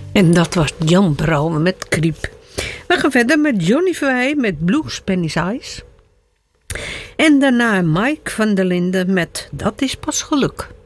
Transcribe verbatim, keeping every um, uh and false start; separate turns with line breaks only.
En dat was Jan Brouwer met Kriep. We gaan verder met Johnny Verwey met Blues Penny's Eyes. En daarna Mike van der Linden met Dat is pas geluk.